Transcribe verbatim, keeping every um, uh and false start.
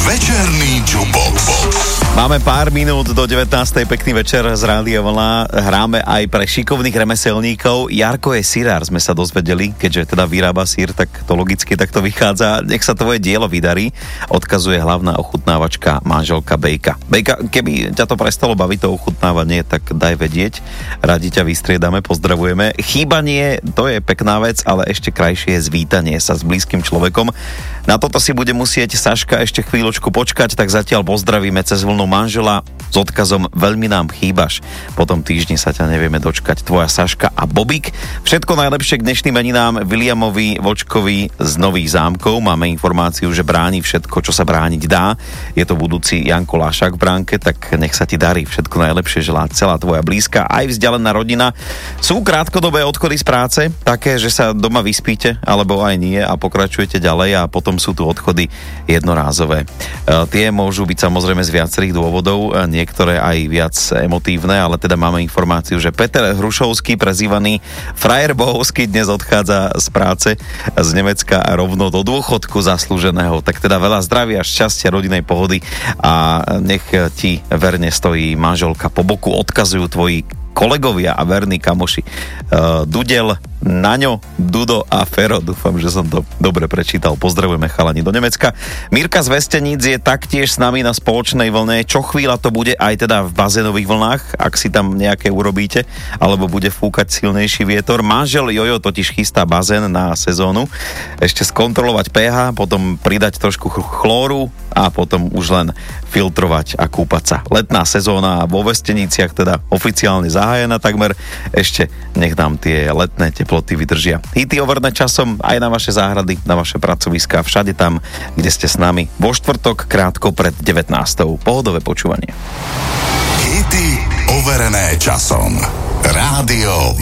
Večerný Jukebox. Máme pár minút do devätnástej. Pekný večer z Rádia Vlna. Hráme aj pre šikovných remeselníkov. Jarko je syrár, sme sa dozvedeli, keďže teda vyrába sír, tak to logicky takto vychádza. Nech sa tvoje dielo vydarí, odkazuje hlavná ochutnávačka manželka Bejka. Bejka, keby ťa to prestalo baviť to ochutnávanie, tak daj vedieť. Radi ťa vystriedame, pozdravujeme. Chýbanie, to je pekná vec, ale ešte krajšie je zvítanie sa s blízkym človekom. Na toto si bude musieť Saška ešte chvíľočku počkať, tak zatiaľ pozdravíme cez vlnu manžela s odkazom veľmi nám chýbaš. Po tom týždni sa ťa nevieme dočkať. Tvoja Saška a Bobík. Všetko najlepšie k dnešným meninám Williamovi Vočkovi z Nových Zámkov. Máme informáciu, že bráni všetko, čo sa brániť dá. Je to budúci Janko Lášak v bránke, tak nech sa ti darí. Všetko najlepšie želá celá tvoja blízka, aj vzdialená rodina. Sú krátkodobé odchody z práce, také, že sa doma vyspíte, alebo aj nie a pokračujete ďalej a potom sú tu odchody jednorázové. E, tie môžu byť samozrejme z viacerých dôvodov, niektoré aj viac emotívne, ale teda máme informáciu, že Peter Hrušovský, prezývaný Frajer Bohovský, dnes odchádza z práce z Nemecka a rovno do dôchodku zaslúženého. Tak teda veľa zdravia, šťastia, rodinej pohody a nech ti verne stojí manželka po boku, odkazujú tvoji kolegovia a verní kamoši. Uh, Dudel, Naňo, Dudo a Fero. Dúfam, že som to dobre prečítal. Pozdravujeme chalani do Nemecka. Mirka z Vesteníc je taktiež s nami na spoločnej vlne. Čo chvíľa to bude aj teda v bazénových vlnách, ak si tam nejaké urobíte, alebo bude fúkať silnejší vietor. Manžel Jojo totiž chystá bazén na sezónu. Ešte skontrolovať pH, potom pridať trošku chlóru a potom už len filtrovať a kúpať sa. Letná sezóna vo Vesteniciach teda oficiálne zahájená takmer. Ešte nech nám tie letné teploty vydržia. Hity overné časom aj na vaše záhrady, na vaše pracoviská, všade tam, kde ste s nami. Vo štvrtok krátko pred devätnástou. Pohodové počúvanie. Hity overené časom. Rádio